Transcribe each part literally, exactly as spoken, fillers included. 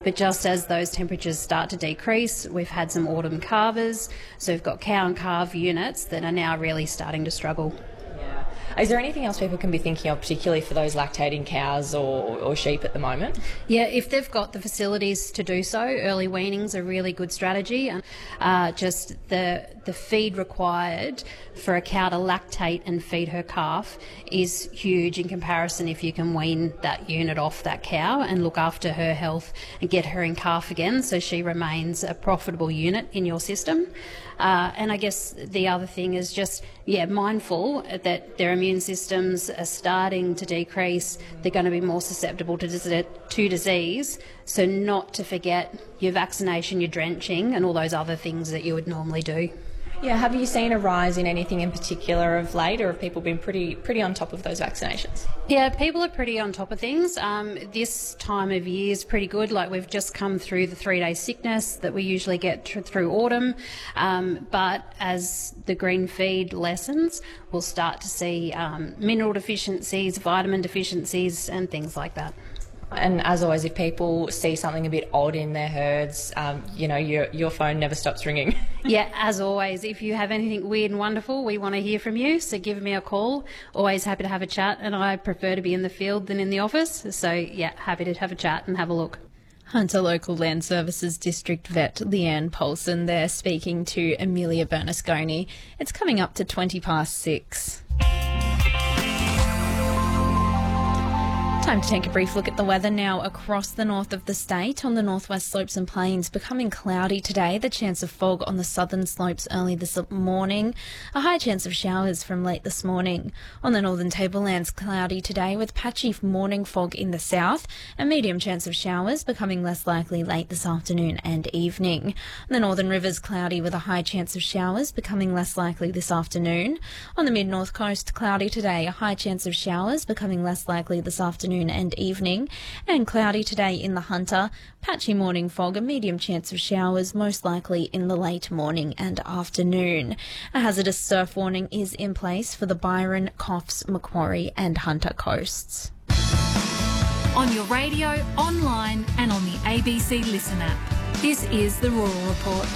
But just as those temperatures start to decrease, we've had some autumn calvers, so we've got cow and calf units that are now really starting to struggle. Is there anything else people can be thinking of, particularly for those lactating cows or, or sheep at the moment? Yeah, if they've got the facilities to do so, early weaning's a really good strategy. Uh, just the the feed required for a cow to lactate and feed her calf is huge in comparison if you can wean that unit off that cow and look after her health and get her in calf again so she remains a profitable unit in your system. Uh, and I guess the other thing is just, yeah, mindful that their immune systems are starting to decrease. They're going to be more susceptible to, dis- to disease. So not to forget your vaccination, your drenching, and all those other things that you would normally do. Yeah, have you seen a rise in anything in particular of late, or have people been pretty pretty on top of those vaccinations? Yeah, people are pretty on top of things. Um, this time of year is pretty good. Like, we've just come through the three-day sickness that we usually get tr- through autumn. Um, but as the green feed lessens, we'll start to see um, mineral deficiencies, vitamin deficiencies and things like that. And as always, if people see something a bit odd in their herds, um, you know, your your phone never stops ringing. Yeah, as always, if you have anything weird and wonderful, we want to hear from you. So give me a call. Always happy to have a chat, and I prefer to be in the field than in the office. So yeah, happy to have a chat and have a look. Hunter Local Land Services District Vet Leanne Paulson there speaking to Amelia Bernasconi. It's coming up to twenty past six. Time to take a brief look at the weather now across the north of the state. On the northwest slopes and plains, becoming cloudy today. The chance of fog on the southern slopes early this morning. A high chance of showers from late this morning. On the northern tablelands, cloudy today with patchy morning fog in the south. A medium chance of showers becoming less likely late this afternoon and evening. On the northern rivers, cloudy with a high chance of showers becoming less likely this afternoon. On the mid-north coast, cloudy today. A high chance of showers becoming less likely this afternoon and evening, and cloudy today in the Hunter. Patchy morning fog, a medium chance of showers, most likely in the late morning and afternoon. A hazardous surf warning is in place for the Byron, Coffs, Macquarie and Hunter coasts. On your radio, online and on the A B C Listen app. This is the Rural Report.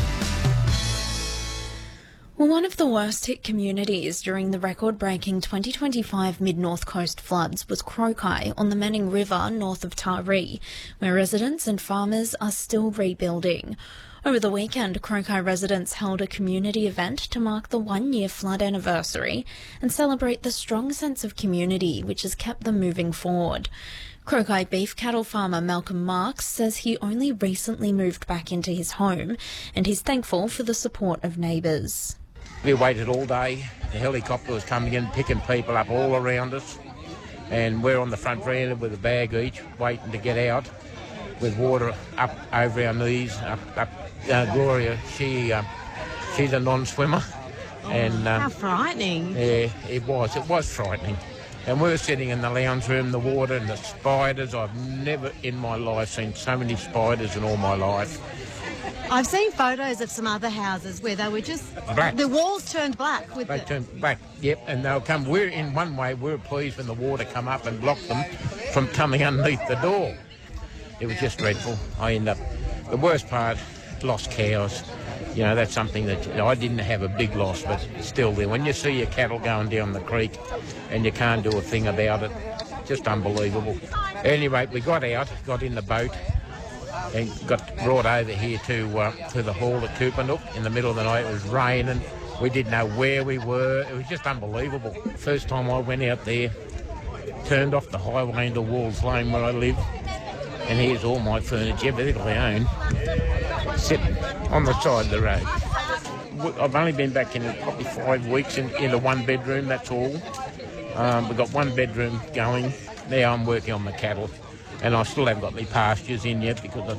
Well, one of the worst hit communities during the record-breaking twenty twenty-five Mid-North Coast floods was Croki on the Manning River north of Taree, where residents and farmers are still rebuilding. Over the weekend, Croki residents held a community event to mark the one-year flood anniversary and celebrate the strong sense of community which has kept them moving forward. Croki beef cattle farmer Malcolm Marks says he only recently moved back into his home and he's thankful for the support of neighbours. We waited all day. The helicopter was coming in, picking people up all around us. And we're on the front veranda with a bag each, waiting to get out, with water up over our knees. Up, up. Uh, Gloria, she, uh, she's a non-swimmer. Oh, and um, how frightening. Yeah, it was. It was frightening. And we were sitting in the lounge room, the water and the spiders. I've never in my life seen so many spiders in all my life. I've seen photos of some other houses where they were just... Black. The walls turned black. With They the... turned black, yep, and they'll come... We're, in one way, we were pleased when the water come up and blocked them from coming underneath the door. It was just dreadful. I ended up... The worst part, lost cows. You know, that's something that... You know, I didn't have a big loss, but still there. When you see your cattle going down the creek and you can't do a thing about it, just unbelievable. Anyway, we got out, got in the boat, and got brought over here to uh, to the hall at Coopanook in the middle of the night. It was raining. We didn't know where we were. It was just unbelievable. First time I went out there, turned off the highway into Walls Lane where I live, and here's all my furniture, everything I own, sitting on the side of the road. I've only been back in probably five weeks in, in a one bedroom, that's all. Um, we've got one bedroom going. Now I'm working on the cattle. And I still haven't got my pastures in yet because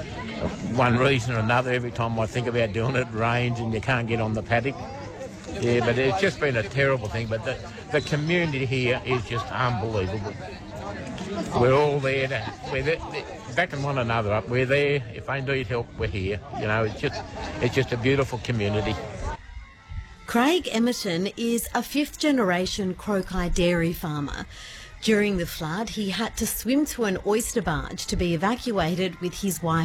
of one reason or another. Every time I think about doing it, it rains and you can't get on the paddock. Yeah, but it's just been a terrible thing. But the, the community here is just unbelievable. We're all there to, we're there, backing one another up. We're there. If they need help, we're here. You know, it's just, it's just a beautiful community. Craig Emerton is a fifth-generation Croki dairy farmer. During the flood, he had to swim to an oyster barge to be evacuated with his wife